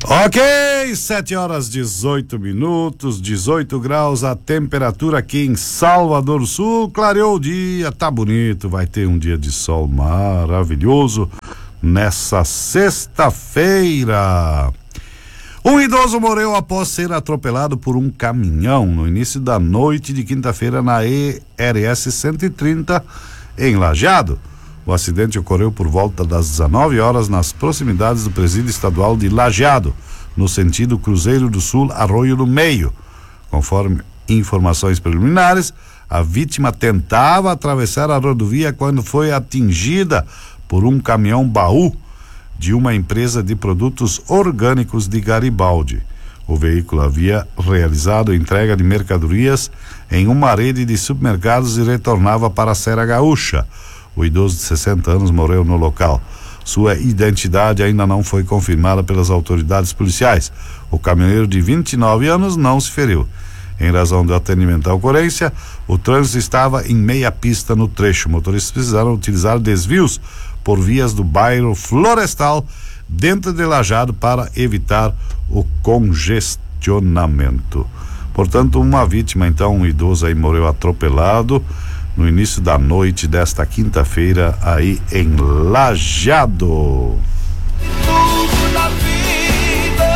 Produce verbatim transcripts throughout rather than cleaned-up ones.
Ok, sete horas dezoito minutos, dezoito graus a temperatura aqui em Salvador Sul. Clareou o dia, tá bonito, vai ter um dia de sol maravilhoso nessa sexta-feira. Um idoso morreu após ser atropelado por um caminhão no início da noite de quinta-feira na E R S cento e trinta em Lajeado. O acidente ocorreu por volta das dezenove horas nas proximidades do presídio estadual de Lajeado, no sentido Cruzeiro do Sul, Arroio do Meio. Conforme informações preliminares, a vítima tentava atravessar a rodovia quando foi atingida por um caminhão baú de uma empresa de produtos orgânicos de Garibaldi. O veículo havia realizado entrega de mercadorias em uma rede de supermercados e retornava para a Serra Gaúcha. O idoso de sessenta anos morreu no local. Sua identidade ainda não foi confirmada pelas autoridades policiais. O caminhoneiro de vinte e nove anos não se feriu. Em razão do atendimento à ocorrência, o trânsito estava em meia pista no trecho. Motoristas precisaram utilizar desvios por vias do bairro Florestal, dentro de Lajeado, para evitar o congestionamento. Portanto, uma vítima, então, um idoso aí morreu atropelado no início da noite desta quinta-feira aí em Lajeado. Tudo na vida.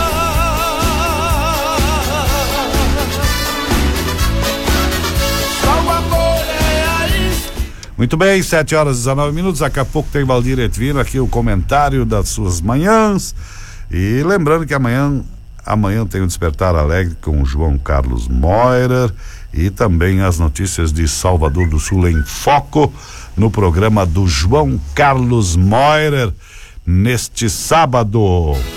Só o amor é isso. Muito bem, sete horas e dezenove minutos. Daqui a pouco tem Valdir Etvino aqui, o comentário das suas manhãs. E lembrando que amanhã amanhã tem o Despertar Alegre com o João Carlos Moirer. E também as notícias de Salvador do Sul em Foco, no programa do João Carlos Moirer, neste sábado.